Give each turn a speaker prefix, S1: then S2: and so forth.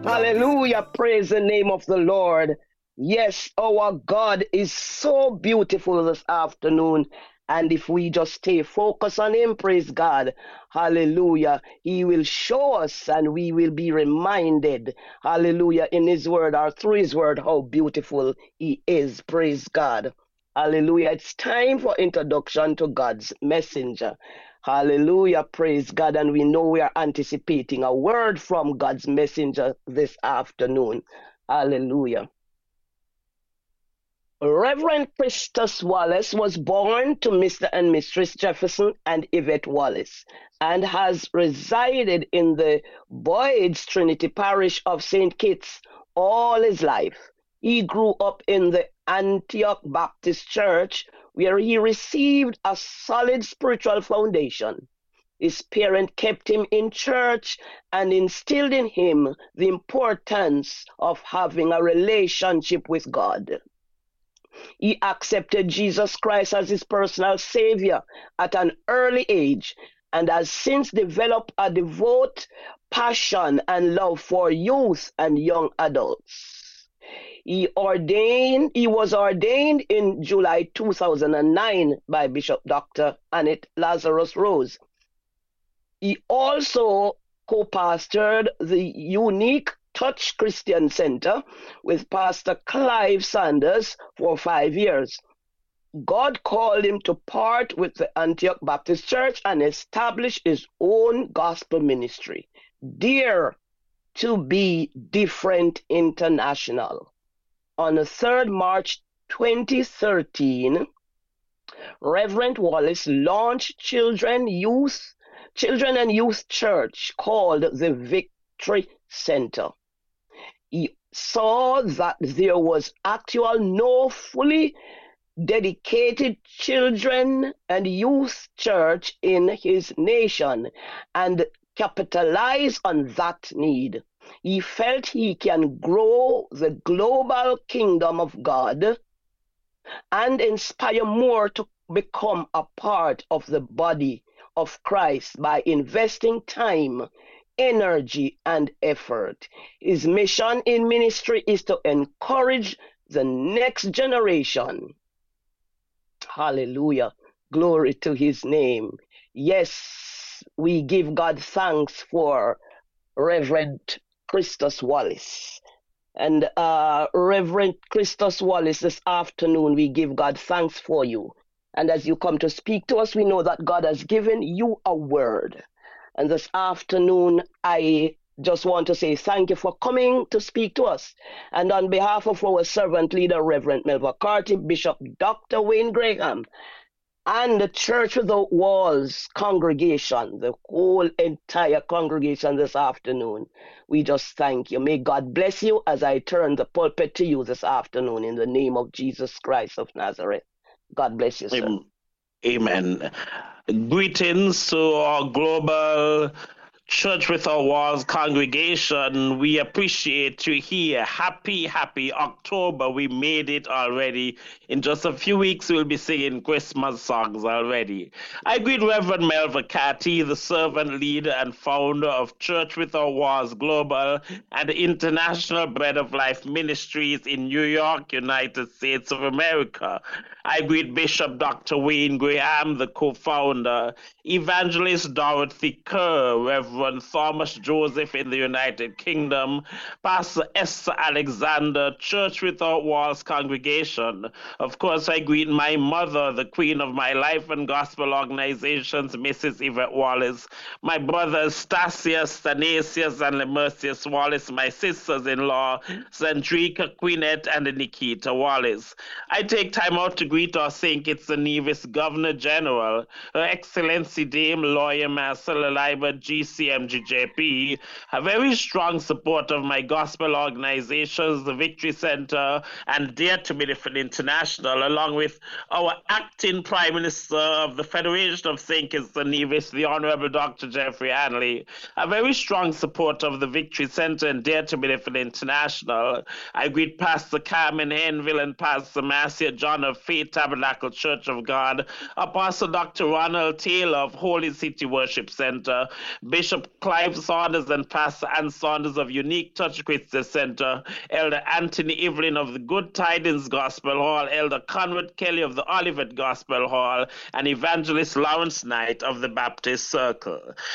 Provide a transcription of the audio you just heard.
S1: Hallelujah. Praise the name of the Lord. Yes, our God is so beautiful this afternoon. And if we just stay focused on Him, praise God, hallelujah, He will show us and we will be reminded, hallelujah, in His word or through His word, how beautiful He is. Praise God. Hallelujah. It's time for introduction to God's messenger. Hallelujah. Praise God. And we know we are anticipating a word from God's messenger this afternoon. Hallelujah. Reverend Christus Wallace was born to Mr. and Mistress Jefferson and Yvette Wallace and has resided in the Boyd's Trinity Parish of St. Kitts all his life. He grew up in the Antioch Baptist Church, where he received a solid spiritual foundation. His parents kept him in church and instilled in him the importance of having a relationship with God. He accepted Jesus Christ as his personal Savior at an early age and has since developed a devout passion and love for youth and young adults. He was ordained in July 2009 by Bishop Dr. Annette Lazarus Rose. He also co-pastored the Unique Touch Christian Center with Pastor Clive Sanders for 5 years. God called him to part with the Antioch Baptist Church and establish his own gospel ministry, Dare to Be Different International. On the 3rd March 2013, Reverend Wallace launched Children and Youth Church called the Victory Center. He saw that there was no fully dedicated children and youth church in his nation and capitalized on that need. He felt he can grow the global kingdom of God and inspire more to become a part of the body of Christ by investing time, energy, and effort. His mission in ministry is to encourage the next generation. Hallelujah. Glory to his name. Yes, we give God thanks for Reverend Christus Wallace. And Reverend Christus Wallace, this afternoon, we give God thanks for you. And as you come to speak to us, we know that God has given you a word. And this afternoon, I just want to say thank you for coming to speak to us. And on behalf of our servant leader, Reverend Melva Carty, Bishop Dr. Wayne Graham, and the Church Without Walls congregation, the whole entire congregation this afternoon, we just thank you. May God bless you as I turn the pulpit to you this afternoon in the name of Jesus Christ of Nazareth. God bless you, sir.
S2: Amen. Greetings to our global Church Without Walls congregation. We appreciate you here. Happy October. We made it already. In just a few weeks, we'll be singing Christmas songs already. I greet Reverend Melva Carty, the servant leader and founder of Church Without Walls Global and International Bread of Life Ministries in New York, United States of America. I greet Bishop Dr. Wayne Graham, the co-founder, Evangelist Dorothy Kerr, Reverend Thomas Joseph in the United Kingdom, Pastor Esther Alexander, Church Without Walls congregation. Of course, I greet my mother, the queen of my life and gospel organizations, Mrs. Yvette Wallace, my brothers Stasius, Stanasius, and Lemercius Wallace, my sisters-in-law, Sandrika, Queenette, and Nikita Wallace. I take time out to greet our St. Kitts and Nevis Governor General, Her Excellency Dame Lawyer Marcella Liber, GCMGJP, a very strong support of my gospel organizations, the Victory Center, and Dare to Be Different International, along with our acting Prime Minister of the Federation of St. Kitts and Nevis, the Honorable Dr. Jeffrey Hanley, a very strong support of the Victory Center and Dare to Be Different International. I greet Pastor Carmen Henville and Pastor Marcia John of Faith Tabernacle Church of God, Apostle Dr. Ronald Taylor of Holy City Worship Center, Bishop Bishop Clive Saunders and Pastor Ann Saunders of Unique Touch Christian Center, Elder Anthony Evelyn of the Good Tidings Gospel Hall, Elder Conrad Kelly of the Olivet Gospel Hall, and Evangelist Lawrence Knight of the Baptist Circle.